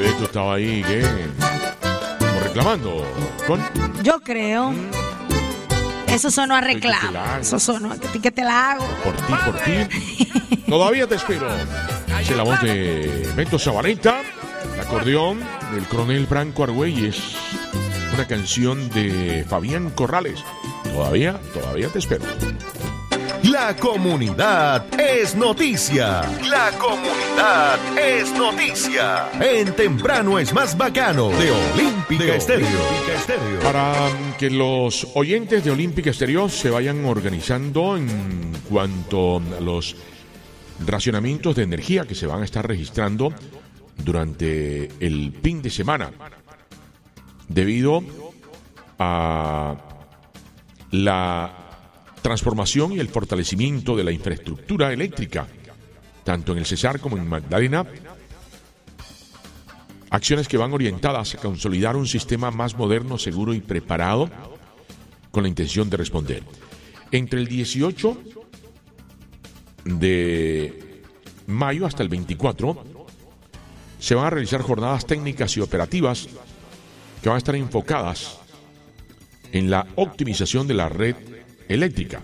Beto estaba ahí, ¿qué? Como reclamando. Yo creo. Eso sonó a reclamo. Eso sonó a que te la hago. Por ti. Todavía te espero. Es la voz de Beto Zabaleta, el acordeón del coronel Franco Argüelles, una canción de Fabián Corrales. Todavía te espero. La comunidad es noticia. La comunidad es noticia. En Temprano es más bacano de Olímpica Estéreo. Para que los oyentes de Olímpica Estéreo se vayan organizando en cuanto a los racionamientos de energía que se van a estar registrando durante el fin de semana, debido a la transformación y el fortalecimiento de la infraestructura eléctrica, tanto en el Cesar como en Magdalena. Acciones que van orientadas a consolidar un sistema más moderno, seguro y preparado con la intención de responder. Entre el 18 de mayo hasta el 24 se van a realizar jornadas técnicas y operativas que van a estar enfocadas en la optimización de la red eléctrica,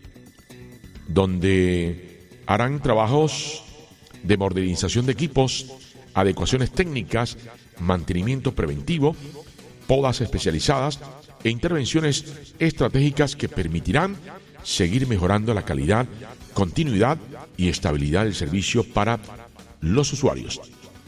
donde harán trabajos de modernización de equipos, adecuaciones técnicas, mantenimiento preventivo, podas especializadas e intervenciones estratégicas que permitirán seguir mejorando la calidad, continuidad y estabilidad del servicio para los usuarios.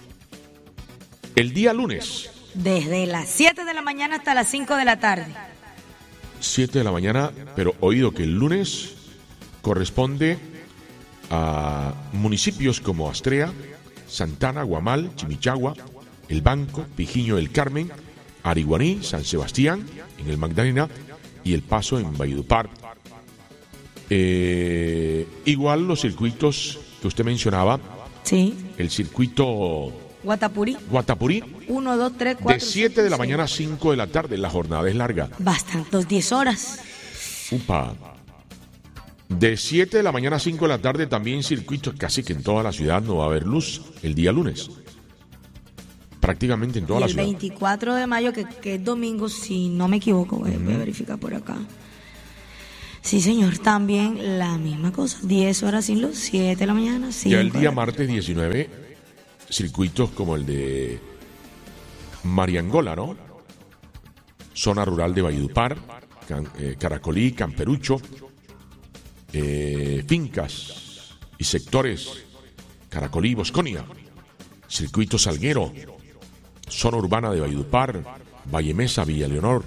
El día lunes, desde las 7 de la mañana hasta las 5 de la tarde. 7 de la mañana, pero oído que el lunes corresponde a municipios como Astrea, Santana, Guamal, Chimichagua, El Banco, Pijiño del Carmen, Ariguaní, San Sebastián, en el Magdalena, y El Paso en Valledupar. Igual los circuitos que usted mencionaba. Sí. El circuito Guatapurí. 1, 2, 3, 4. De 7 de la mañana a 5 de la tarde. La jornada es larga. Bastante, 10 horas. Upa. De 7 de la mañana a 5 de la tarde también circuitos, casi que en toda la ciudad no va a haber luz el día lunes. Prácticamente en toda la ciudad. El 24 de mayo, que es domingo, si no me equivoco, voy a verificar por acá. Sí, señor, también la misma cosa. 10 horas sin luz, 7 de la mañana, 5. Ya el día martes 19, circuitos como el de Mariangola, ¿no? Zona rural de Valledupar, Caracolí, Camperucho, fincas y sectores Caracolí, Bosconia, circuito Salguero, zona urbana de Valledupar, Valle Mesa, Villa Leonor,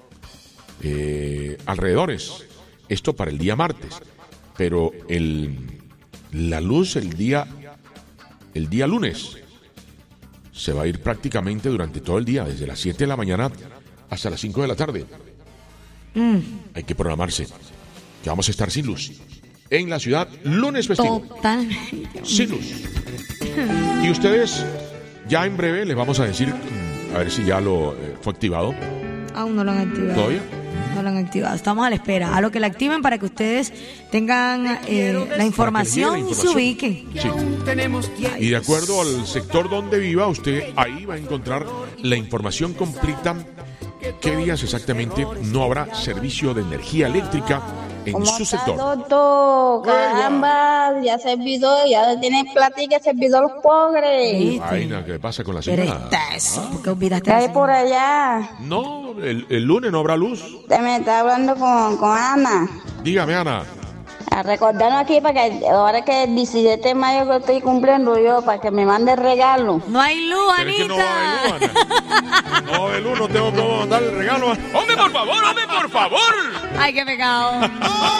alrededores. Esto para el día martes, pero la luz el día lunes se va a ir prácticamente durante todo el día, desde las 7 de la mañana hasta las 5 de la tarde. Hay que programarse, que vamos a estar sin luz en la ciudad lunes festivo. Totalmente. Sin luz. Y ustedes, ya en breve les vamos a decir, a ver si ya lo fue activado. Aún no lo han activado. ¿Todavía? No lo han activado. Estamos a la espera. A lo que la activen para que ustedes tengan la información y se ubiquen. Sí. Y de acuerdo al sector donde viva, usted ahí va a encontrar la información completa. ¿Qué días exactamente no habrá servicio de energía eléctrica en su sector? Doctor, caramba, ya servidor, ya tienen platica servidor los pobres. Vaina, ¿qué pasa con la señora? ¿Por qué olvidaste? ¿Qué hay por allá? No, el lunes no habrá luz. Usted me está hablando con Ana. Dígame, Ana. A recordarnos aquí para que ahora que el 17 de mayo que estoy cumpliendo yo, para que me mande el regalo. No hay luz, Pero Anita. es que no va a haber luz, Ana. No va a haber luz, no tengo que mandar el regalo. ¡Hombre, por favor! ¡Hombre, por favor! Ay, qué pecado.